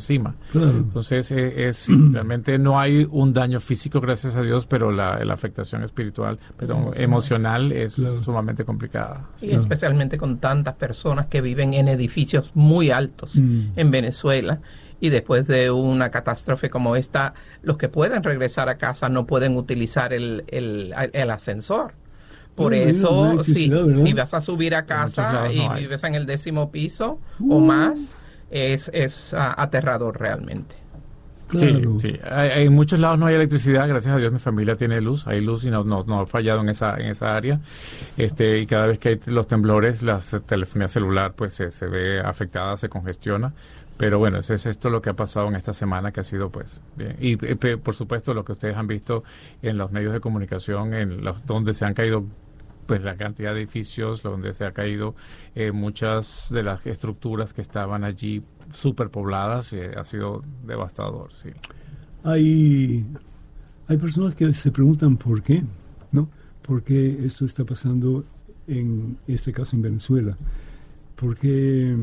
encima. Claro. Entonces, realmente no hay un daño físico, gracias a Dios, pero la afectación espiritual, emocional es sumamente complicada. Y especialmente con tantas personas que viven en edificios muy altos en Venezuela. Y después de una catástrofe como esta, los que pueden regresar a casa no pueden utilizar el ascensor. Por eso, si vas a subir a casa y vives en el 10º piso o más, es aterrador realmente. Claro. Sí. En muchos lados no hay electricidad, gracias a Dios mi familia tiene luz, hay luz y no ha fallado en esa área. Y cada vez que hay los temblores, la telefonía celular pues se ve afectada, se congestiona. Pero bueno, es esto lo que ha pasado en esta semana, que ha sido pues bien. Y por supuesto lo que ustedes han visto en los medios de comunicación, donde se han caído pues la cantidad de edificios, donde se ha caído muchas de las estructuras que estaban allí superpobladas, ha sido devastador, sí. Hay personas que se preguntan por qué, ¿no? ¿Por qué esto está pasando en este caso en Venezuela? ¿Por qué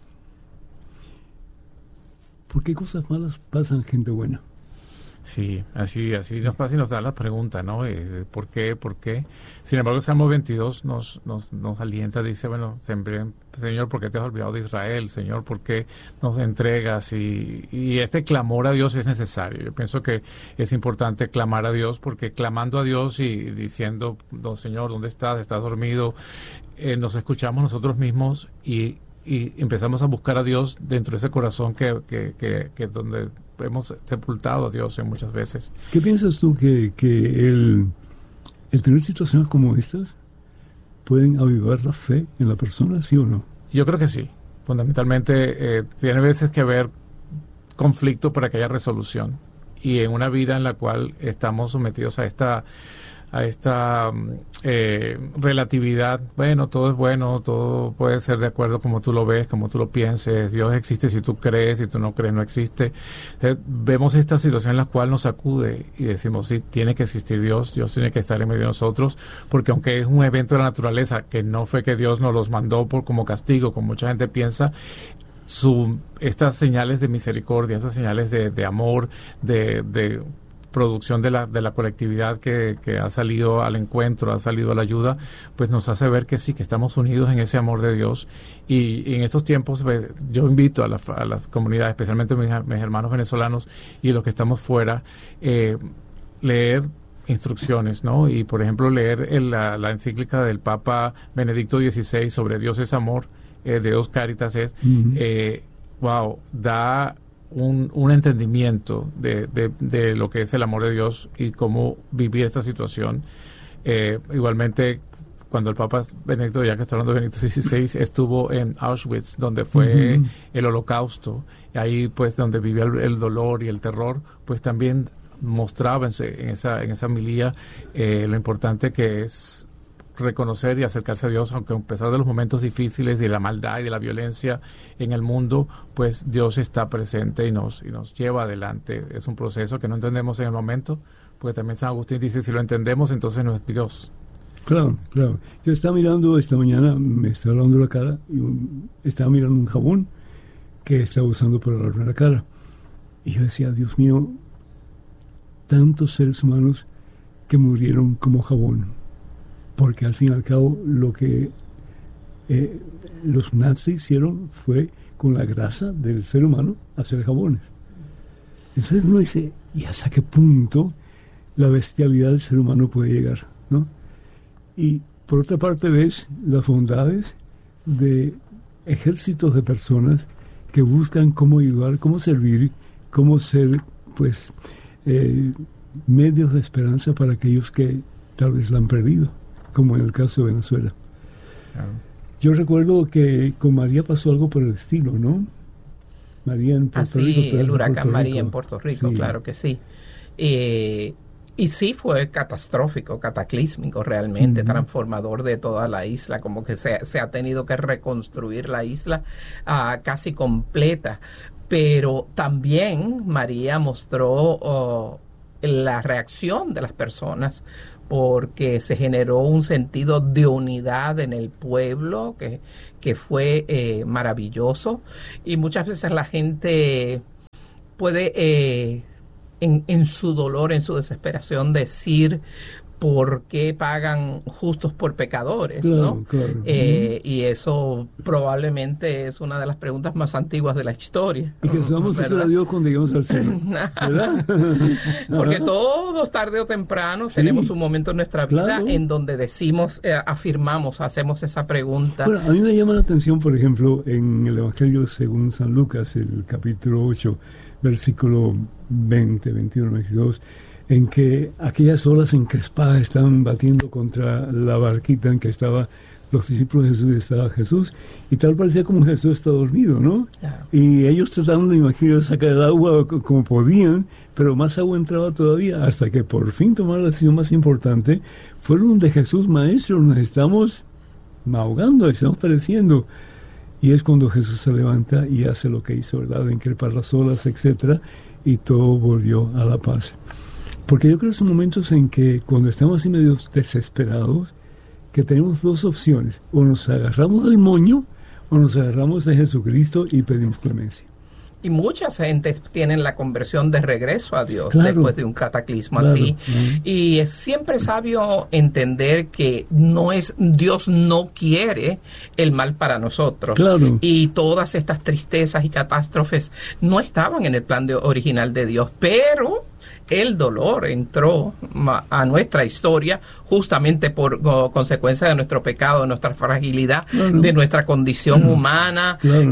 cosas malas pasan gente buena? Sí, así nos pasa y nos da la pregunta, ¿no? ¿Por qué? Sin embargo, el Salmo 22 nos alienta, dice, bueno, Señor, ¿por qué te has olvidado de Israel? Señor, ¿por qué nos entregas? Y este clamor a Dios es necesario. Yo pienso que es importante clamar a Dios, porque clamando a Dios y diciendo, Señor, ¿dónde estás? ¿Estás dormido? Nos escuchamos nosotros mismos y empezamos a buscar a Dios dentro de ese corazón que donde hemos sepultado a Dios en muchas veces. ¿Qué piensas tú que el tener situaciones como estas pueden avivar la fe en la persona, sí o no? Yo creo que sí. Fundamentalmente tiene veces que haber conflicto para que haya resolución. Y en una vida en la cual estamos sometidos a esta relatividad, todo es bueno, todo puede ser de acuerdo como tú lo ves, como tú lo pienses, Dios existe si tú crees, si tú no crees no existe. Vemos esta situación en la cual nos sacude y decimos, sí, tiene que existir Dios tiene que estar en medio de nosotros, porque aunque es un evento de la naturaleza, que no fue que Dios nos los mandó como castigo, como mucha gente piensa, estas señales de misericordia, estas señales de amor, de producción de la colectividad que ha salido al encuentro, ha salido a la ayuda, pues nos hace ver que sí, que estamos unidos en ese amor de Dios. Y en estos tiempos yo invito a las comunidades, especialmente mis hermanos venezolanos y los que estamos fuera, leer instrucciones, ¿no? Y por ejemplo leer la encíclica del Papa Benedicto XVI sobre Dios es amor, Deus Caritas es, da un entendimiento de lo que es el amor de Dios y cómo vivir esta situación. Igualmente, cuando el Papa Benedicto, ya que está hablando de Benedicto XVI, estuvo en Auschwitz, donde fue el Holocausto, ahí pues donde vivía el dolor y el terror, pues también mostraba en esa homilía lo importante que es reconocer y acercarse a Dios, aunque a pesar de los momentos difíciles, de la maldad y de la violencia en el mundo, pues Dios está presente y nos lleva adelante. Es un proceso que no entendemos en el momento, porque también San Agustín dice, si lo entendemos, entonces no es Dios. Claro. Yo estaba mirando esta mañana, me estaba lavando la cara, y estaba mirando un jabón que estaba usando para lavarme la cara. Y yo decía, Dios mío, tantos seres humanos que murieron como jabón. Porque al fin y al cabo lo que los nazis hicieron fue con la grasa del ser humano hacer jabones. Entonces uno dice, ¿y hasta qué punto la bestialidad del ser humano puede llegar, ¿no? Y por otra parte ves las bondades de ejércitos de personas que buscan cómo ayudar, cómo servir, cómo ser, pues, medios de esperanza para aquellos que tal vez la han perdido, como en el caso de Venezuela. Claro. Yo recuerdo que con María pasó algo por el estilo, ¿no? María en Puerto Rico. El huracán María en Puerto Rico, sí. Claro que sí. Y sí fue catastrófico, cataclísmico realmente, transformador de toda la isla, como que se ha tenido que reconstruir la isla casi completa. Pero también María mostró la reacción de las personas, porque se generó un sentido de unidad en el pueblo que fue maravilloso. Y muchas veces la gente puede en su dolor, en su desesperación, decir por qué pagan justos por pecadores, claro, ¿no? Claro. Y eso probablemente es una de las preguntas más antiguas de la historia. Y que vamos a hacer a Dios cuando lleguemos al cielo, ¿verdad? Porque todos, tarde o temprano, tenemos un momento en nuestra vida, claro, en donde decimos, afirmamos, hacemos esa pregunta. Bueno, a mí me llama la atención, por ejemplo, en el Evangelio según San Lucas, el capítulo 8, versículo 20, 21, 22, en que aquellas olas encrespadas estaban batiendo contra la barquita en que estaban los discípulos de Jesús y estaba Jesús, y tal parecía como Jesús está dormido, ¿no? Claro. Y ellos trataban de imaginar sacar el agua como podían, pero más agua entraba todavía, hasta que por fin tomaron la decisión más importante. Fueron de Jesús: maestro, nos estamos ahogando, estamos pereciendo. Y es cuando Jesús se levanta y hace lo que hizo, ¿verdad? Encrepar las olas, etcétera, y todo volvió a la paz. Porque yo creo que son momentos en que cuando estamos así medio desesperados, que tenemos dos opciones: o nos agarramos del moño o nos agarramos de Jesucristo y pedimos clemencia. Y muchas gentes tienen la conversión de regreso a Dios, claro, después de un cataclismo, claro, así. Y es siempre sabio entender que Dios no quiere el mal para nosotros. Claro. Y todas estas tristezas y catástrofes no estaban en el plan original de Dios, pero el dolor entró a nuestra historia justamente por consecuencia de nuestro pecado, de nuestra fragilidad, claro, de nuestra condición humana, claro.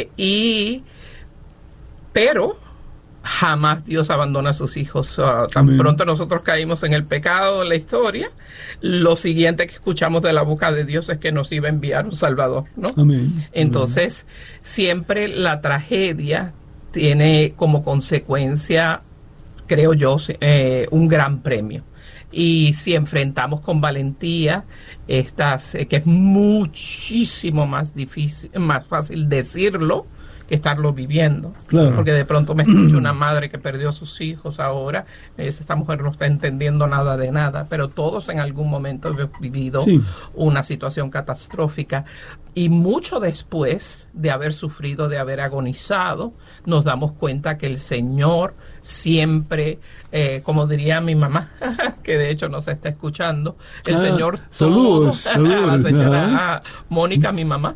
Pero jamás Dios abandona a sus hijos. Tan pronto nosotros caímos en el pecado en la historia, lo siguiente que escuchamos de la boca de Dios es que nos iba a enviar un Salvador, ¿no? Amén. Entonces, siempre la tragedia tiene como consecuencia, creo yo, un gran premio. Y si enfrentamos con valentía estas, que es muchísimo más difícil, más fácil decirlo que estarlo viviendo, claro, porque de pronto me escucho una madre que perdió a sus hijos ahora, esta mujer no está entendiendo nada de nada, pero todos en algún momento hemos vivido una situación catastrófica, y mucho después de haber sufrido, de haber agonizado, nos damos cuenta que el Señor siempre, como diría mi mamá, que de hecho nos está escuchando, el Señor saludos, la señora Mónica, mi mamá,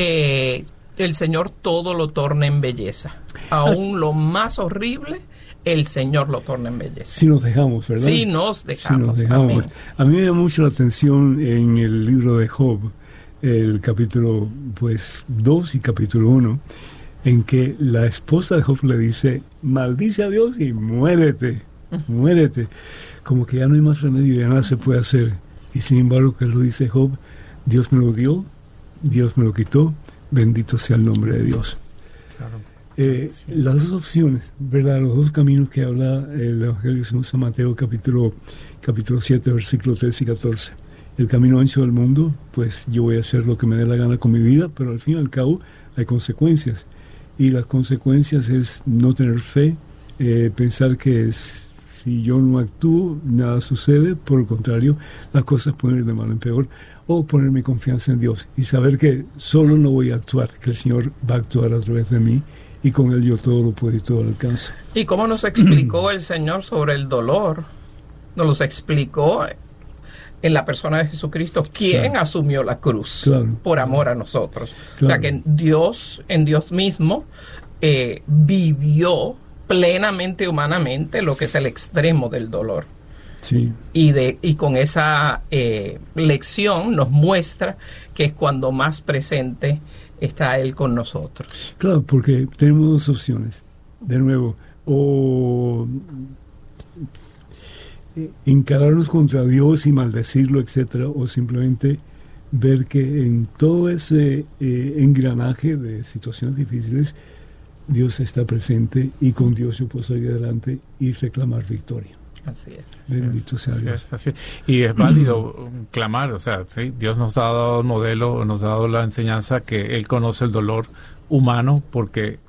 el Señor todo lo torna en belleza. Aún lo más horrible, el Señor lo torna en belleza. Si nos dejamos, ¿verdad? Si nos dejamos. Si nos dejamos. Amén. A mí me da mucho la atención en el libro de Job, el capítulo 2 y capítulo 1, en que la esposa de Job le dice: maldice a Dios y muérete, muérete. Como que ya no hay más remedio, ya nada se puede hacer. Y sin embargo, que lo dice Job: Dios me lo dio, Dios me lo quitó, bendito sea el nombre de Dios. Claro. Las dos opciones, ¿verdad? Los dos caminos que habla el Evangelio según San Mateo, capítulo 7, versículos 13 y 14. El camino ancho del mundo, pues yo voy a hacer lo que me dé la gana con mi vida, pero al fin y al cabo hay consecuencias. Y las consecuencias es no tener fe, pensar que si yo no actúo, nada sucede. Por el contrario, las cosas pueden ir de mal en peor. O poner mi confianza en Dios y saber que solo no voy a actuar, que el Señor va a actuar a través de mí, y con Él yo todo lo puedo y todo lo alcanzo. ¿Y cómo nos explicó el Señor sobre el dolor? Nos los explicó en la persona de Jesucristo, quien asumió la cruz por amor a nosotros. O sea que en Dios mismo vivió plenamente humanamente lo que es el extremo del dolor. Sí. Y con esa lección nos muestra que es cuando más presente está Él con nosotros. Claro, porque tenemos dos opciones. De nuevo, o encararnos contra Dios y maldecirlo, etcétera, o simplemente ver que en todo ese engranaje de situaciones difíciles Dios está presente, y con Dios yo puedo salir adelante y reclamar victoria. Así es. Bendito sea Dios. Así es. Y es válido clamar, o sea, ¿sí? Dios nos ha dado el modelo, nos ha dado la enseñanza que Él conoce el dolor humano, porque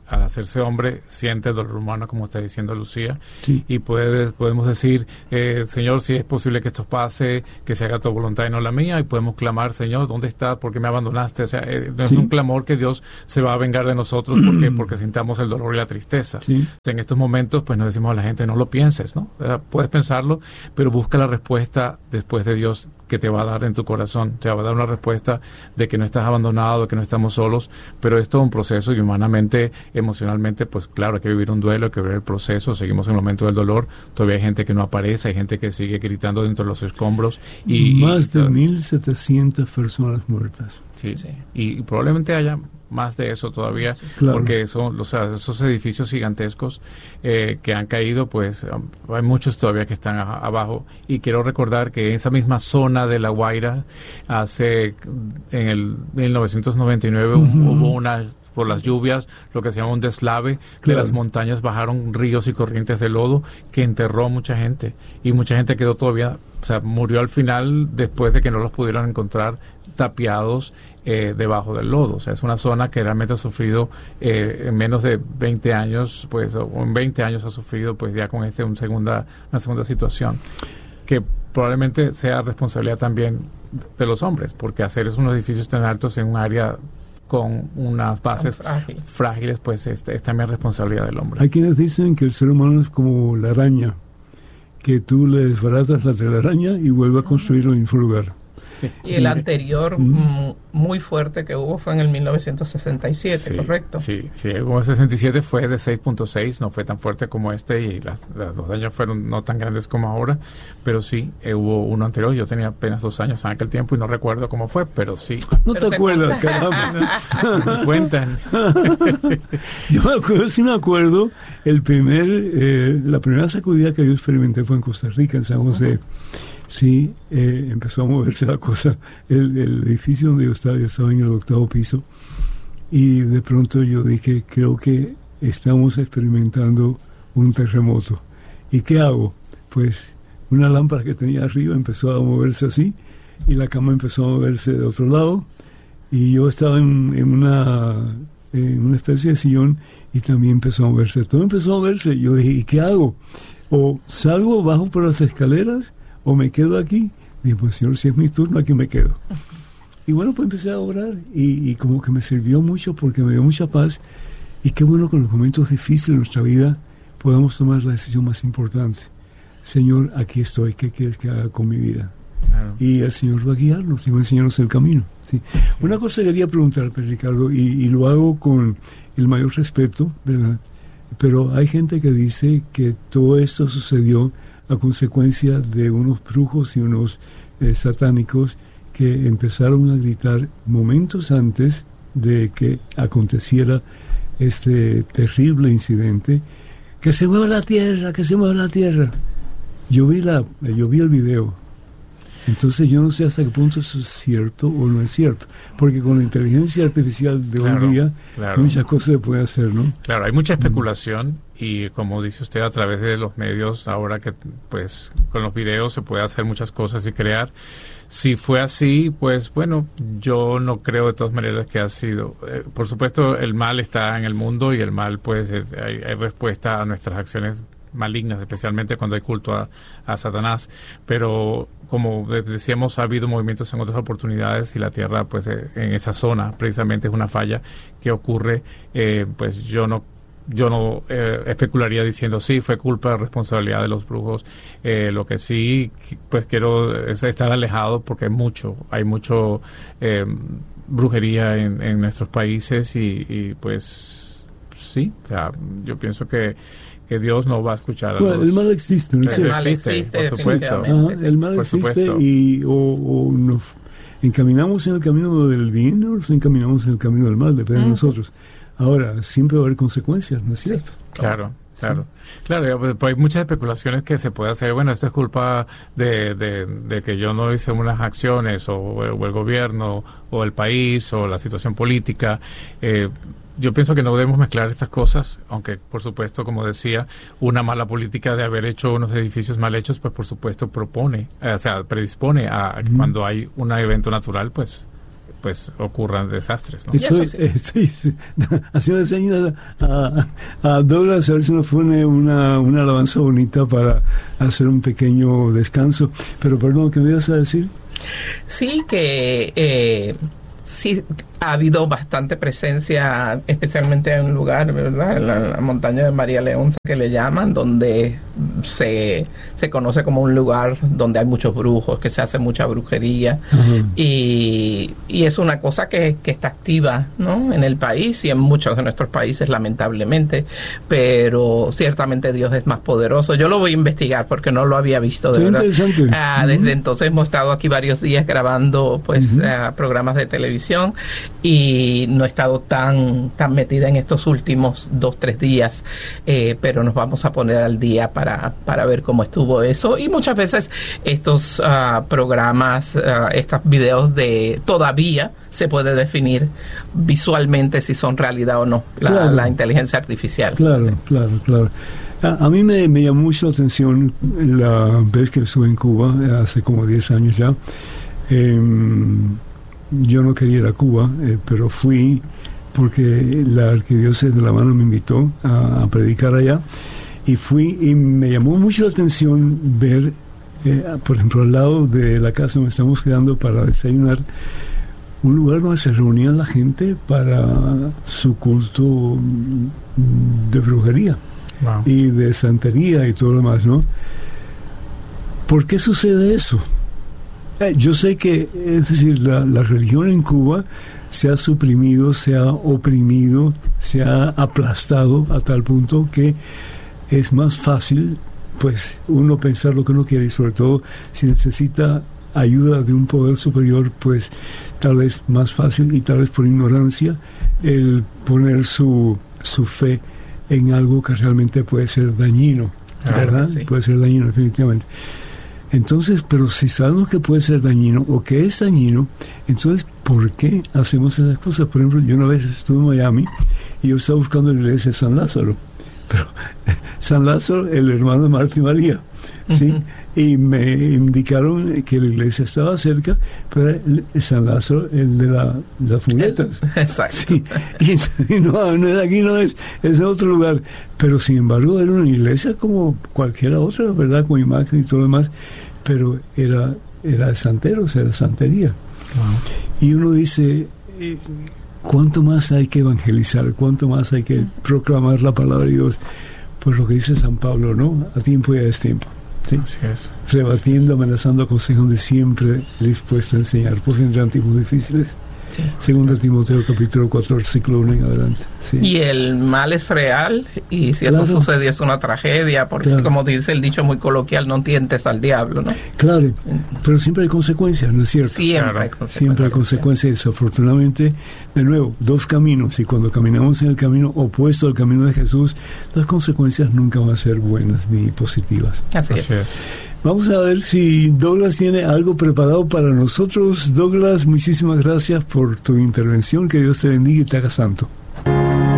al hacerse hombre, siente el dolor humano, como está diciendo Lucía, sí. Y podemos decir, Señor, si es posible que esto pase, que se haga tu voluntad y no la mía, y podemos clamar, Señor, ¿dónde estás? ¿Por qué me abandonaste? O sea, no es sí. un clamor que Dios se va a vengar de nosotros porque sintamos el dolor y la tristeza. Sí. En estos momentos, pues nos decimos a la gente, no lo pienses, ¿no? O sea, puedes pensarlo, pero busca la respuesta después de Dios que te va a dar en tu corazón. Te va a dar una respuesta de que no estás abandonado, de que no estamos solos, pero es todo un proceso y humanamente, emocionalmente, pues claro, hay que vivir un duelo, hay que vivir el proceso, seguimos en el momento del dolor, todavía hay gente que no aparece, hay gente que sigue gritando dentro de los escombros. Más de 1.700 personas muertas. Sí, sí. Y probablemente haya más de eso todavía, claro. Porque son, o sea, esos edificios gigantescos que han caído, pues hay muchos todavía que están abajo. Y quiero recordar que en esa misma zona de La Guaira, en el 1999 hubo una, por las lluvias, lo que se llama un deslave, claro. De las montañas bajaron ríos y corrientes de lodo que enterró a mucha gente. Y mucha gente quedó todavía, o sea, murió al final después de que no los pudieron encontrar tapiados debajo del lodo. O sea, es una zona que realmente ha sufrido en menos de 20 años, pues, o en 20 años ha sufrido, pues, ya con una segunda situación, que probablemente sea responsabilidad también de los hombres, porque hacer unos edificios tan altos en un área con unas bases frágiles, pues, es también responsabilidad del hombre. Hay quienes dicen que el ser humano es como la araña, que tú le desbaratas la telaraña y vuelve a construirlo en el mismo lugar. Y el anterior muy fuerte que hubo fue en el 1967, sí, ¿correcto? Sí, como el 67 fue de 6.6, no fue tan fuerte como este y los daños fueron no tan grandes como ahora, pero sí, hubo uno anterior. Yo tenía apenas 2 años en aquel tiempo y no recuerdo cómo fue, pero sí. No te acuerdas, caramba. Me cuentan. Yo me acuerdo, la primera sacudida que yo experimenté fue en Costa Rica, en San José. Sí, empezó a moverse la cosa. El edificio donde yo estaba en el 8º piso, y de pronto yo dije, creo que estamos experimentando un terremoto. ¿Y qué hago? Pues una lámpara que tenía arriba empezó a moverse así, y la cama empezó a moverse de otro lado, y yo estaba en una especie de sillón, y también empezó a moverse. Todo empezó a moverse. Yo dije, ¿y qué hago? O salgo, bajo por las escaleras, o me quedo aquí. Dije, pues Señor, si es mi turno, aquí me quedo. Y bueno, pues empecé a orar, y como que me sirvió mucho, porque me dio mucha paz. Y qué bueno que en los momentos difíciles de nuestra vida podamos tomar la decisión más importante. Señor, aquí estoy, ¿qué quieres que haga con mi vida? Claro. Y el Señor va a guiarnos y va a enseñarnos el camino. ¿Sí? Sí. Una cosa quería preguntarte, Ricardo, y lo hago con el mayor respeto, ¿verdad? Pero hay gente que dice que todo esto sucedió a consecuencia de unos brujos y unos satánicos que empezaron a gritar momentos antes de que aconteciera este terrible incidente: que se mueva la tierra, que se mueva la tierra. Yo vi el video. Entonces yo no sé hasta qué punto eso es cierto o no es cierto, porque con la inteligencia artificial de hoy día muchas cosas se pueden hacer, ¿no? Claro, hay mucha especulación y, como dice usted, a través de los medios, ahora que pues con los videos se puede hacer muchas cosas y crear. Si fue así, pues bueno, yo no creo de todas maneras que ha sido. Por supuesto, el mal está en el mundo y el mal, pues hay respuesta a nuestras acciones malignas, especialmente cuando hay culto a Satanás, pero como decíamos, ha habido movimientos en otras oportunidades y la tierra, pues en esa zona precisamente es una falla que ocurre. Pues yo no especularía diciendo sí, fue culpa, responsabilidad de los brujos. Lo que sí, pues quiero es estar alejado, porque hay mucho brujería en nuestros países y pues sí, o sea, yo pienso que Dios no va a escuchar a el mal existe, ¿no? El mal existe, por supuesto. El mal existe, y o nos encaminamos en el camino del bien o nos encaminamos en el camino del mal, depende de nosotros. Ahora, siempre va a haber consecuencias, ¿no es cierto? Claro. Claro, pues hay muchas especulaciones que se puede hacer. Bueno, esto es culpa de que yo no hice unas acciones, o el gobierno, o el país, o la situación política. Yo pienso que no debemos mezclar estas cosas, aunque, por supuesto, como decía, una mala política de haber hecho unos edificios mal hechos, pues por supuesto predispone a cuando hay un evento natural, pues pues ocurran desastres, ¿no? Estoy haciendo señas a Douglas a ver si nos pone una alabanza bonita para hacer un pequeño descanso. Pero perdón, ¿qué me ibas a decir? Sí, que sí ha habido bastante presencia, especialmente en un lugar, ¿verdad?, en la montaña de María Leonza, que le llaman, donde se conoce como un lugar donde hay muchos brujos, que se hace mucha brujería. Uh-huh. Y es una cosa que está activa, ¿no?, en el país y en muchos de nuestros países, lamentablemente, pero ciertamente Dios es más poderoso. Yo lo voy a investigar porque no lo había visto, de verdad. Desde entonces hemos estado aquí varios días grabando, pues, programas de televisión, y no he estado tan metida en estos últimos 2-3 días, pero nos vamos a poner al día para ver cómo estuvo eso. Y muchas veces estos programas, estos videos todavía se puede definir visualmente si son realidad o no, la inteligencia artificial. Claro. A mí me llamó mucho la atención la vez que estuve en Cuba, hace como 10 años ya. Yo no quería ir a Cuba, pero fui porque la Arquidiócesis de La Habana me invitó a predicar allá, y fui, y me llamó mucho la atención ver, por ejemplo, al lado de la casa donde estamos quedando para desayunar, un lugar donde se reunía la gente para su culto de brujería. Wow. Y de santería y todo lo demás, ¿no? ¿Por qué sucede eso? Yo sé que, es decir, la religión en Cuba se ha suprimido, se ha oprimido, se ha aplastado a tal punto que es más fácil, pues, uno pensar lo que uno quiere, y sobre todo si necesita ayuda de un poder superior, pues tal vez más fácil, y tal vez por ignorancia, el poner su fe en algo que realmente puede ser dañino, ¿verdad? Sí. Puede ser dañino, definitivamente. Entonces, pero si sabemos que puede ser dañino o que es dañino, entonces, ¿por qué hacemos esas cosas? Por ejemplo, yo una vez estuve en Miami y yo estaba buscando la iglesia de San Lázaro, pero San Lázaro, el hermano de Marta y María, ¿sí? Uh-huh. Y me indicaron que la iglesia estaba cerca, pero San Lázaro, el de las muletas. Exacto. Sí. Y no, aquí no es en otro lugar. Pero sin embargo era una iglesia como cualquiera otra, ¿verdad? Con imagen y todo lo demás. Pero era de santeros, era santería. Wow. Y uno dice, ¿cuánto más hay que evangelizar? ¿Cuánto más hay que proclamar la palabra de Dios? Pues lo que dice San Pablo, ¿no? A tiempo y a destiempo. ¿Sí? Así es. Rebatiendo, amenazando, aconsejando, siempre dispuesto a enseñar, porque vendrán tiempos difíciles. Sí. Segunda Timoteo capítulo 4 versículo 1 en adelante. Sí. Y el mal es real, y si eso sucede es una tragedia, porque como dice el dicho muy coloquial, no tientes al diablo, ¿no? Claro, pero siempre hay consecuencias, ¿no es cierto? Siempre hay consecuencias. Siempre hay consecuencias. Desafortunadamente, de nuevo, dos caminos, y cuando caminamos en el camino opuesto al camino de Jesús, las consecuencias nunca van a ser buenas ni positivas. Así es. Vamos a ver si Douglas tiene algo preparado para nosotros. Douglas, muchísimas gracias por tu intervención. Que Dios te bendiga y te haga santo.